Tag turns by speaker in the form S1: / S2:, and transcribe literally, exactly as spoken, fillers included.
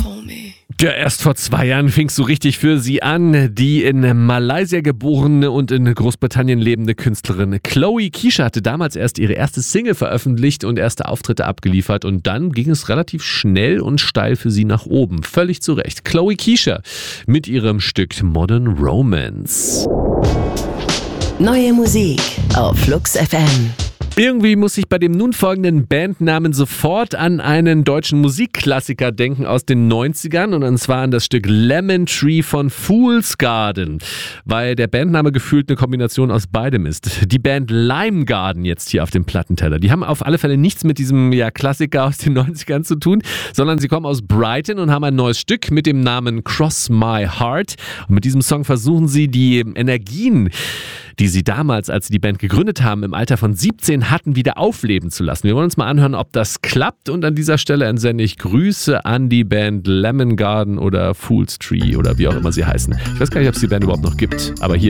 S1: Ja, erst vor zwei Jahren fing es so richtig für sie an. Die in Malaysia geborene und in Großbritannien lebende Künstlerin Chloe Keysha hatte damals erst ihre erste Single veröffentlicht und erste Auftritte abgeliefert. Und dann ging es relativ schnell und steil für sie nach oben. Völlig zu Recht. Chloe Keysha mit ihrem Stück Modern Romance.
S2: Neue Musik auf Flux F M.
S1: Irgendwie muss ich bei dem nun folgenden Bandnamen sofort an einen deutschen Musikklassiker denken aus den neunzigern und zwar an das Stück Lemon Tree von Fool's Garden, weil der Bandname gefühlt eine Kombination aus beidem ist. Die Band Lime Garden jetzt hier auf dem Plattenteller, die haben auf alle Fälle nichts mit diesem ja, Klassiker aus den neunzigern zu tun, sondern sie kommen aus Brighton und haben ein neues Stück mit dem Namen Cross My Heart und mit diesem Song versuchen sie die Energien, die sie damals, als sie die Band gegründet haben, im Alter von siebzehn hatten, wieder aufleben zu lassen. Wir wollen uns mal anhören, ob das klappt und an dieser Stelle entsende ich Grüße an die Band Lemon Garden oder Fool's Tree oder wie auch immer sie heißen. Ich weiß gar nicht, ob es die Band überhaupt noch gibt, aber hier